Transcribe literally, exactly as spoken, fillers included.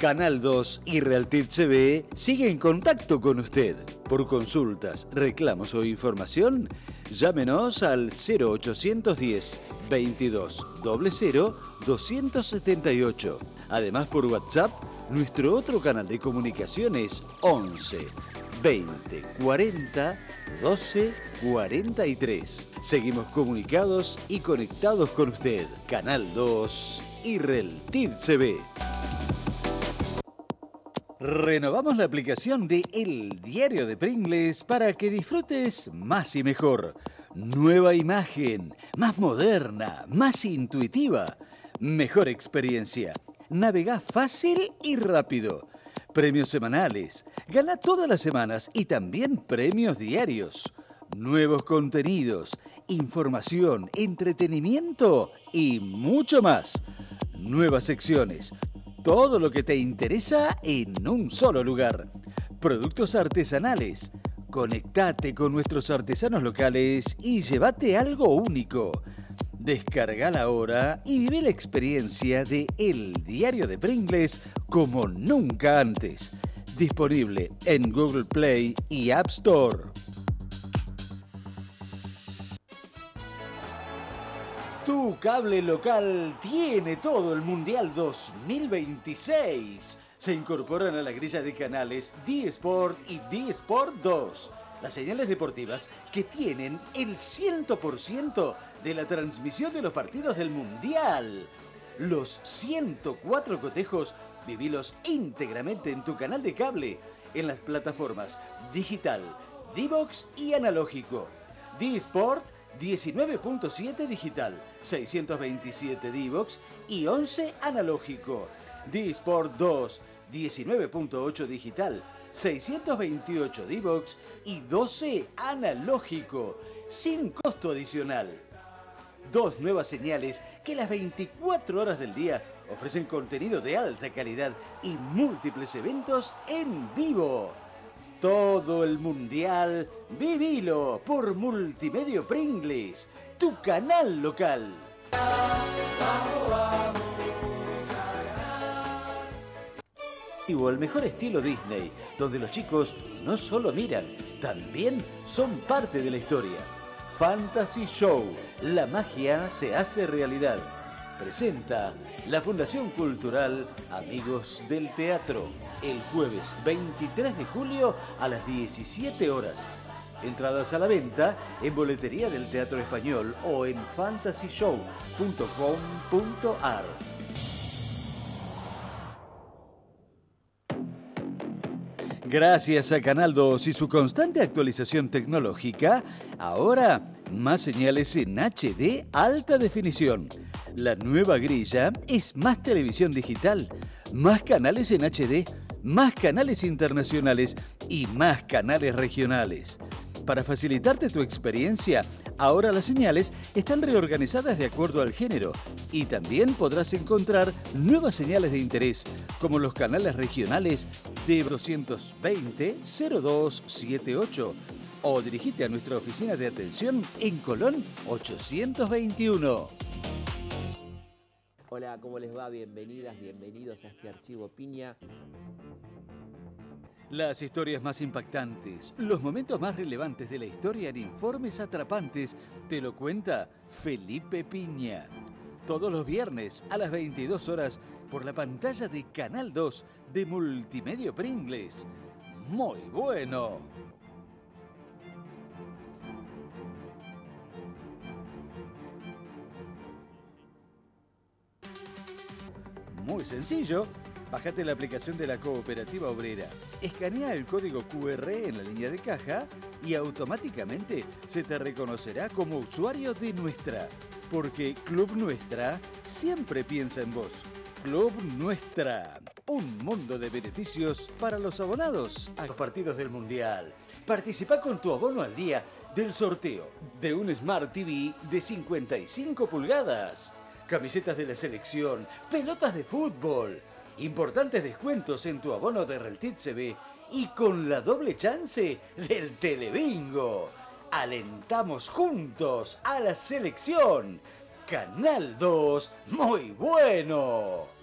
Canal dos y Realtid T V sigue en contacto con usted. Por consultas, reclamos o información, llámenos al cero ochocientos diez, veintidós, cero cero, doscientos setenta y ocho. Además, por WhatsApp, nuestro otro canal de comunicación es once, veinte, cuarenta, doce, cuarenta y tres. Seguimos comunicados y conectados con usted. Canal dos y Realtid T V. Renovamos la aplicación de El Diario de Pringles para que disfrutes más y mejor. Nueva imagen, más moderna, más intuitiva, mejor experiencia. Navegá fácil y rápido. Premios semanales. Gana todas las semanas y también premios diarios. Nuevos contenidos, información, entretenimiento y mucho más. Nuevas secciones. Todo lo que te interesa en un solo lugar. Productos artesanales. Conectate con nuestros artesanos locales y llévate algo único. Descargala ahora y vive la experiencia de El Diario de Pringles como nunca antes. Disponible en Google Play y App Store. Tu cable local tiene todo el Mundial dos mil veintiséis. Se incorporan a la grilla de canales D-Sport y D-Sport dos. Las señales deportivas que tienen el cien por ciento de la transmisión de los partidos del Mundial. Los ciento cuatro cotejos, vivilos íntegramente en tu canal de cable, en las plataformas digital, D-Box y analógico. D-Sport diecinueve punto siete digital, seiscientos veintisiete D-Box y once analógico. D-Sport dos, diecinueve punto ocho digital, seiscientos veintiocho D-Box y doce analógico, sin costo adicional. Dos nuevas señales que las veinticuatro horas del día ofrecen contenido de alta calidad y múltiples eventos en vivo. Todo el Mundial, vivilo por Multimedio Pringles, tu canal local. O el mejor estilo Disney, donde los chicos no solo miran, también son parte de la historia. Fantasy Show, la magia se hace realidad. Presenta la Fundación Cultural Amigos del Teatro, el jueves veintitrés de julio a las diecisiete horas. Entradas a la venta en Boletería del Teatro Español o en fantasy show punto com punto ar. Gracias a Canal dos y su constante actualización tecnológica, ahora más señales en H D alta definición. La nueva grilla es más televisión digital, más canales en H D, más canales internacionales y más canales regionales. Para facilitarte tu experiencia, ahora las señales están reorganizadas de acuerdo al género y también podrás encontrar nuevas señales de interés, como los canales regionales de doscientos veinte, cero dos setenta y ocho o dirigite a nuestra oficina de atención en Colón ochocientos veintiuno. Hola, ¿cómo les va? Bienvenidas, bienvenidos a este archivo Piña. Las historias más impactantes, los momentos más relevantes de la historia en informes atrapantes, te lo cuenta Felipe Piña. Todos los viernes a las veintidós horas por la pantalla de Canal dos de Multimedio Pringles. ¡Muy bueno! Muy sencillo. Bájate la aplicación de la Cooperativa Obrera, escanea el código cu erre en la línea de caja y automáticamente se te reconocerá como usuario de Nuestra, porque Club Nuestra siempre piensa en vos. Club Nuestra, un mundo de beneficios para los abonados a los partidos del Mundial. Participa con tu abono al día del sorteo de un Smart T V de cincuenta y cinco pulgadas, camisetas de la selección, pelotas de fútbol, importantes descuentos en tu abono de Realtid T V y con la doble chance del Telebingo. Alentamos juntos a la selección. Canal dos, muy bueno.